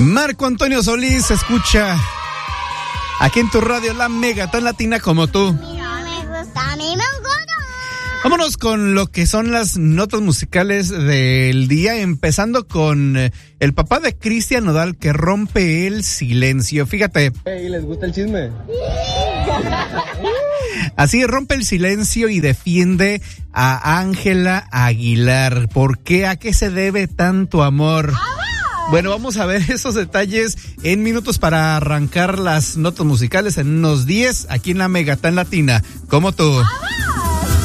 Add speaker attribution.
Speaker 1: Marco Antonio Solís se escucha aquí en tu radio, la Mega, tan latina como tú. Vámonos con lo que son las notas musicales del día, empezando con el papá de Cristian Nodal, que rompe el silencio. Fíjate.
Speaker 2: Hey, ¿les gusta el chisme?
Speaker 1: Así rompe el silencio y defiende a Ángela Aguilar. ¿Por qué? ¿A qué se debe tanto amor? Bueno, vamos a ver esos detalles en minutos para arrancar las notas musicales en unos 10 aquí en la Mega tan latina como tú.